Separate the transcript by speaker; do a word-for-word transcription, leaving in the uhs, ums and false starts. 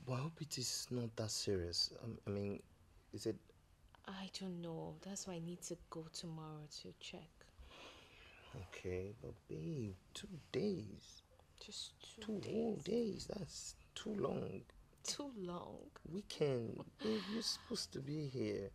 Speaker 1: Well, I hope it is not that serious. Um, I mean, is it
Speaker 2: I don't know. That's why I need to go tomorrow to check.
Speaker 1: okay? But babe, two days,
Speaker 2: Just two
Speaker 1: two whole
Speaker 2: days.
Speaker 1: days. That's too long.
Speaker 2: Too long.
Speaker 1: Weekend, babe. You're supposed to be here.